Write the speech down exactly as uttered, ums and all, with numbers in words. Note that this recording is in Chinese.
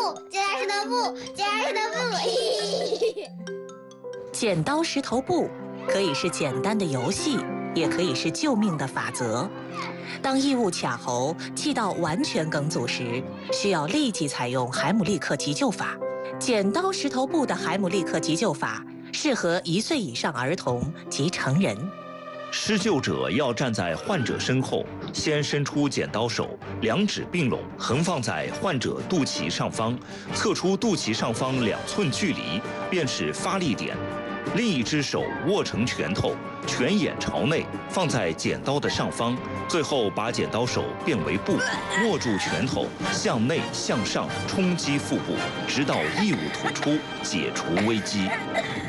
剪刀石头布，剪刀石头布。 剪刀石头布可以是简单的游戏，也可以是救命的法则。当异物卡喉、气道完全梗阻时，需要立即采用海姆立克急救法。剪刀石头布的海姆立克急救法适合一岁以上儿童及成人。 施救者要站在患者身后，先伸出剪刀手，两指并拢，横放在患者肚脐上方，测出肚脐上方两寸距离，便是发力点。另一只手握成拳头，拳眼朝内，放在剪刀的上方，最后把剪刀手变为布，握住拳头，向内向上冲击腹部，直到异物吐出，解除危机。